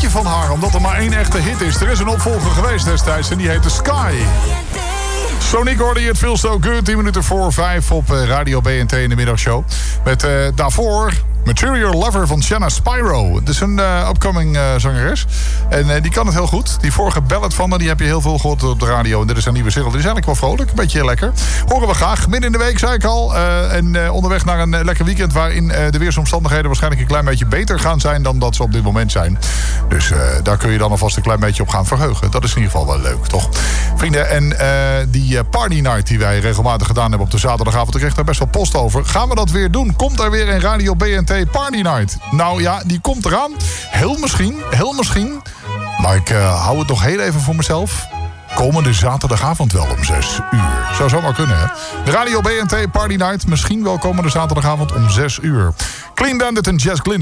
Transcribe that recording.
van haar, omdat er maar één echte hit is. Er is een opvolger geweest destijds en die heet The Sky. Sonic hoorde je het Feel So Good, 10 minuten voor 5 op Radio BNT in de middagshow. Met daarvoor Material Lover van Shanna Spyro. Het is een upcoming zangeres. En die kan het heel goed. Die vorige ballad van haar, die heb je heel veel gehoord op de radio. En dit is een nieuwe single. Die is eigenlijk wel vrolijk. Een beetje lekker. Horen we graag. Midden in de week, zei ik al. En onderweg naar een lekker weekend waarin de weersomstandigheden waarschijnlijk een klein beetje beter gaan zijn dan dat ze op dit moment zijn. Dus daar kun je dan alvast een klein beetje op gaan verheugen. Dat is in ieder geval wel leuk, toch? Vrienden, en die party night die wij regelmatig gedaan hebben op de zaterdagavond, ik kreeg daar best wel post over. Gaan we dat weer doen? Komt er weer een Radio BNT Party Night? Nou ja, die komt eraan. Heel misschien. Maar ik hou het nog heel even voor mezelf. Komende zaterdagavond wel om 6 uur. Zou zomaar kunnen, hè? De Radio BNT Party Night misschien wel komende zaterdagavond om 6 uur. Clean Bandit en Jazz Glynn.